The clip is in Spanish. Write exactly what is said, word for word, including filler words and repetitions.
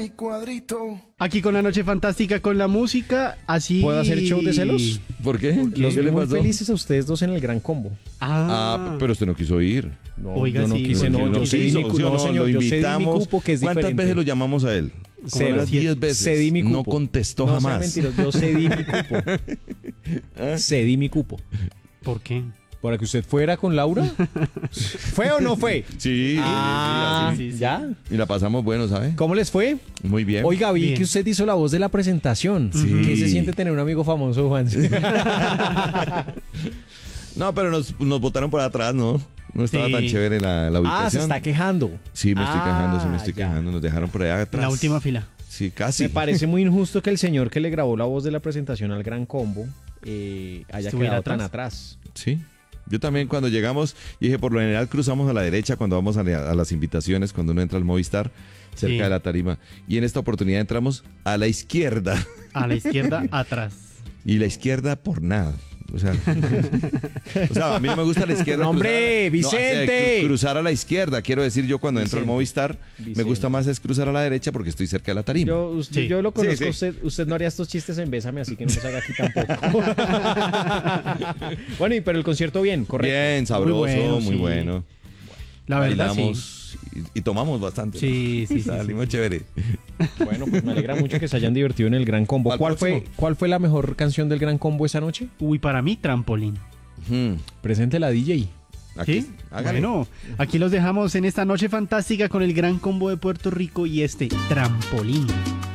Aquí con la noche fantástica, con la música, así... ¿Puedo hacer show de celos? ¿Por qué? Los ¿Qué vi le muy pasó? felices a ustedes dos en el Gran Combo. Ah, Ah, pero usted no quiso ir. No, Oiga, yo no sí, quise, ¿por no, qué yo no cedí quiso? mi cupo, ¿Sí o no, no? señor, Lo yo cedí mi invitamos. cupo, que es ¿Cuántas diferente. veces lo llamamos a él? Cero. Como diez veces. Cedí mi cupo. No contestó No sean jamás. mentirosos, yo cedí mi cupo. Cedí mi cupo. ¿por qué? ¿Para que usted fuera con Laura? ¿Fue o no fue? Sí, Ah, sí, sí, sí, sí. ¿ya? Y la pasamos bueno, ¿sabe? ¿Cómo les fue? Muy bien. Oiga, vi Bien. que usted hizo la voz de la presentación. Sí. ¿Qué se siente tener un amigo famoso, Juan? No, pero nos, nos botaron por atrás, ¿no? No estaba Sí. tan chévere la, la ubicación. Ah, se está quejando. Sí, me estoy Ah, quejando, sí me estoy ya. quejando. Nos dejaron por allá atrás. En la última fila. Sí, casi. Me parece muy injusto que el señor que le grabó la voz de la presentación al Gran Combo eh, haya ¿Estuviera quedado tan atrás? atrás. Sí. Yo también cuando llegamos, dije, por lo general cruzamos a la derecha cuando vamos a, la- a las invitaciones, cuando uno entra al Movistar, cerca Sí. de la tarima. Y en esta oportunidad entramos a la izquierda. A la izquierda, atrás. Y la izquierda por nada. O sea, o sea, a mí no me gusta la izquierda. No, hombre, cruzar- no, o sea, Vicente. cru- cruzar a la izquierda. Quiero decir, yo cuando entro al Vicente. Movistar, me Vicente. gusta más es cruzar a la derecha porque estoy cerca de la tarima. Yo, usted- Sí. yo lo conozco, Sí, sí. Usted, usted no haría estos chistes en Bésame, así que no los haga aquí tampoco. Bueno, y pero el concierto bien, correcto. Bien, sabroso, muy Muy bueno. bueno, sí. La verdad, sí. Bailamos y, y tomamos bastante. Sí, sí, sí, Salimos chévere. Bueno, pues me alegra mucho que se hayan divertido en el Gran Combo. ¿Cuál ¿Cuál fue, próximo? ¿Cuál fue la mejor canción del Gran Combo esa noche? Uy, para mí, trampolín. Hmm. Presente la D J. Aquí, ¿Sí? hágale. Bueno, aquí los dejamos en esta noche fantástica con el Gran Combo de Puerto Rico y este trampolín.